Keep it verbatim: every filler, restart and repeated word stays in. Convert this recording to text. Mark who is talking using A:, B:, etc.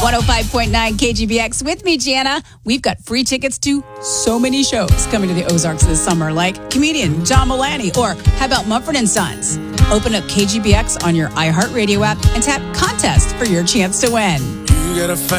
A: one oh five point nine K G B X with me, Jana. We've got free tickets to so many shows coming to the Ozarks this summer, like comedian John Mulaney, or how about Mumford and Sons? Open up K G B X on your iHeartRadio app and tap contest for your chance to win.
B: You gotta find